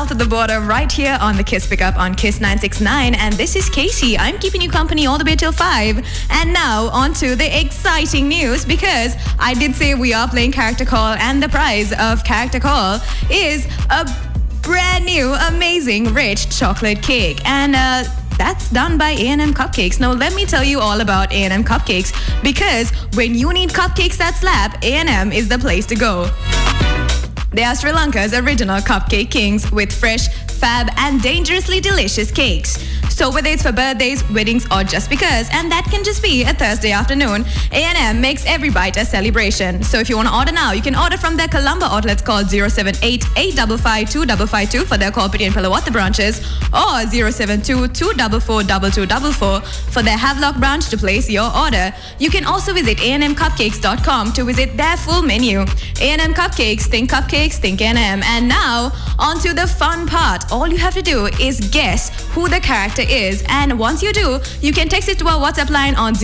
south of the border right here on the Kiss Pickup on Kiss 969. And this is Casey. I'm keeping you company all the way till 5. And now on to the exciting news, because I did say we are playing Character Call, and the prize of Character Call is a brand new, amazing, rich chocolate cake. And that's done by A&M Cupcakes. Now, let me tell you all about A&M Cupcakes, because when you need cupcakes that slap, A&M is the place to go. They are Sri Lanka's original cupcake kings with fresh, fab, and dangerously delicious cakes. So whether it's for birthdays, weddings, or just because, and that can just be a Thursday afternoon, A&M makes every bite a celebration. So if you want to order now, you can order from their Colombo outlets called 078-855-2552 for their Corporate and Pilawata branches, or 072-244-2244 for their Havelock branch to place your order. You can also visit anmcupcakes.com to visit their full menu. A&M Cupcakes, think cupcakes, think A&M. And now, on to the fun part. All you have to do is guess who the character is, and once you do, you can text it to our WhatsApp line on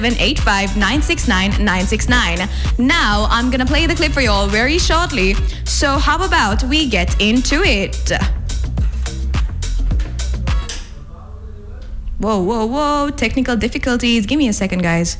0785-969-969. Now, I'm gonna play the clip for you all very shortly, so how about we get into it? Whoa, technical difficulties. Give me a second, guys.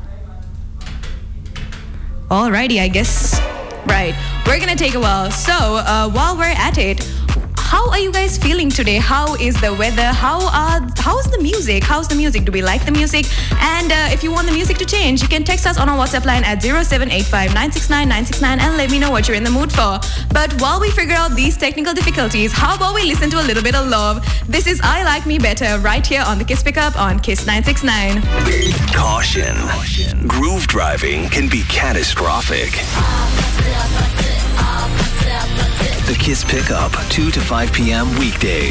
Alrighty, I guess. Right, we're gonna take a while. So, while we're at it, how are you guys feeling today? How is the weather? How's the music? How's the music? Do we like the music? And if you want the music to change, you can text us on our WhatsApp line at 0785-969-969 and let me know what you're in the mood for. But while we figure out these technical difficulties, how about we listen to a little bit of love? This is I Like Me Better right here on the Kiss Pickup on Kiss 969. Caution. Groove driving can be catastrophic. The Kiss Pickup, 2 to 5 p.m. weekdays.